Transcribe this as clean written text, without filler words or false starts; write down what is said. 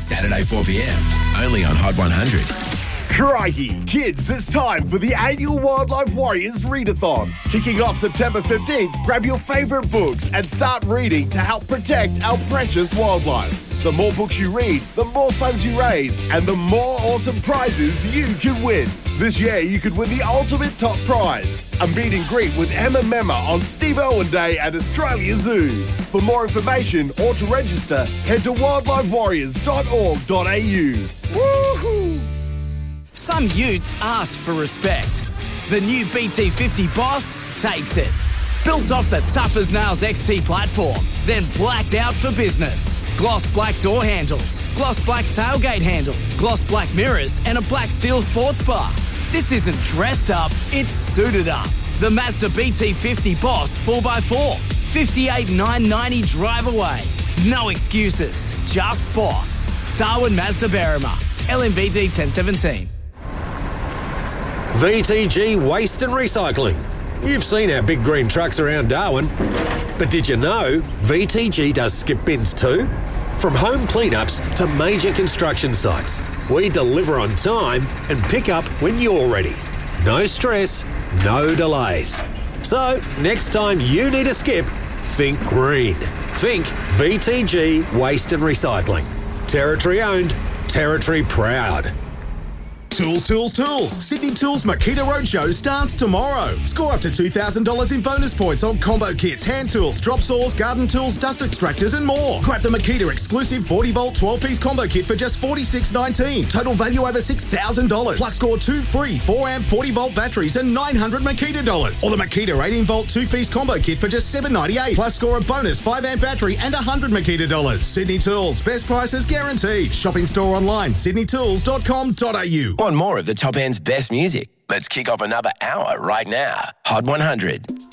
Saturday 4pm, only on Hot 100. Crikey! Kids, it's time for the annual Wildlife Warriors Readathon. Kicking off September 15th, grab your favourite books and start reading to help protect our precious wildlife. The more books you read, the more funds you raise, and the more awesome prizes you can win. This year, you could win the ultimate top prize, a meet and greet with Emma Memma on Steve Irwin Day at Australia Zoo. For more information or to register, head to wildlifewarriors.org.au. Woohoo! Some utes ask for respect. The new BT50 Boss takes it. Built off the tough as nails XT platform, then blacked out for business. Gloss black door handles, gloss black tailgate handle, gloss black mirrors, and a black steel sports bar. This isn't dressed up, it's suited up. The Mazda BT50 Boss 4x4, 58,990 drive away. No excuses, just boss. Darwin Mazda Berrima, LMVD 1017. VTG Waste and Recycling. You've seen our big green trucks around Darwin, but did you know VTG does skip bins too? From home cleanups to major construction sites, we deliver on time and pick up when you're ready. No stress, no delays. So, next time you need a skip, think green. Think VTG Waste and Recycling. Territory owned, territory proud. Tools, Tools, Tools. Sydney Tools Makita Roadshow starts tomorrow. Score up to $2,000 in bonus points on combo kits, hand tools, drop saws, garden tools, dust extractors and more. Grab the Makita exclusive 40-volt 12-piece combo kit for just $46.19. Total value over $6,000. Plus score 2 free 4-amp 40-volt batteries and $900 Makita dollars. Or the Makita 18-volt 2-piece combo kit for just $7.98. Plus score a bonus 5-amp battery and $100 Makita dollars. Sydney Tools. Best prices guaranteed. Shop in store online, sydneytools.com.au. Want more of the top end's best music? Let's kick off another hour right now. Hot 100.